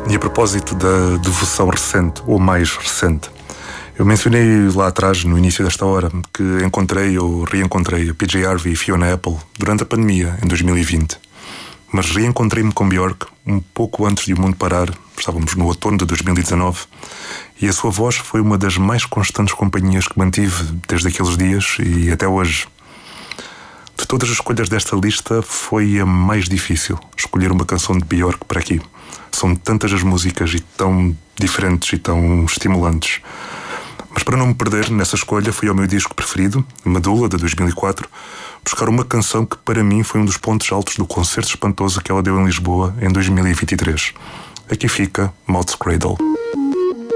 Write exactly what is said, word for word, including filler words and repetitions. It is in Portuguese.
E a propósito da devoção recente, ou mais recente, eu mencionei lá atrás, no início desta hora, que encontrei ou reencontrei a P J Harvey e Fiona Apple durante a pandemia, em dois mil e vinte. Mas reencontrei-me com Björk um pouco antes de o mundo parar. Estávamos no outono de dois mil e dezanove e a sua voz foi uma das mais constantes companhias que mantive desde aqueles dias e até hoje. De todas as escolhas desta lista, foi a mais difícil escolher uma canção de Björk para aqui. São tantas as músicas e tão diferentes e tão estimulantes. Mas para não me perder nessa escolha, fui ao meu disco preferido, Medulla, de dois mil e quatro, buscar uma canção que para mim foi um dos pontos altos do concerto espantoso que ela deu em Lisboa em dois mil e vinte e três. Aqui fica Maud's Cradle.